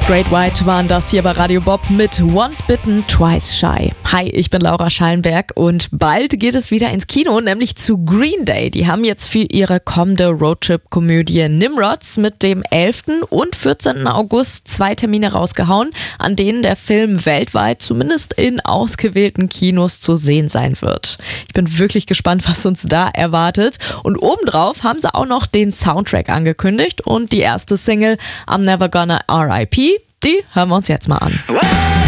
Great White waren das hier bei Radio Bob mit Once Bitten, Twice Shy. Hi, ich bin Laura Schallenberg und bald geht es wieder ins Kino, nämlich zu Green Day. Die haben jetzt für ihre kommende Roadtrip-Komödie Nimrods mit dem 11. und 14. August 2 Termine rausgehauen, an denen der Film weltweit zumindest in ausgewählten Kinos zu sehen sein wird. Ich bin wirklich gespannt, was uns da erwartet. Und obendrauf haben sie auch noch den Soundtrack angekündigt und die erste Single I'm Never Gonna R.I.P., die hören wir uns jetzt mal an.